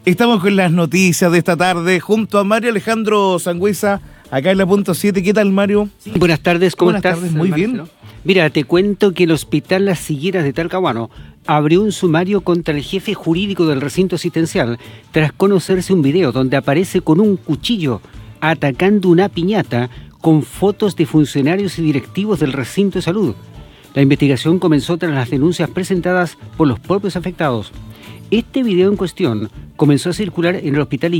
Estamos con las noticias de esta tarde junto a Mario Alejandro Sangüesa, acá en la punto 7. ¿Qué tal, Mario? Sí. Buenas tardes, ¿cómo estás? Buenas tardes, muy Marcelo? bien. Mira, te cuento que el Hospital Las Higueras de Talcahuano abrió un sumario contra el jefe jurídico del recinto asistencial tras conocerse un video donde aparece con un cuchillo atacando una piñata con fotos de funcionarios y directivos del recinto de salud. La investigación comenzó tras las denuncias presentadas por los propios afectados. Este video en cuestión comenzó a circular en el hospital